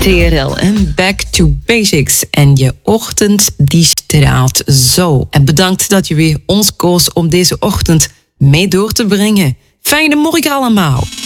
TRL en Back to Basics. En je ochtend die straalt zo. En bedankt dat je weer ons koos om deze ochtend mee door te brengen. Fijne morgen allemaal.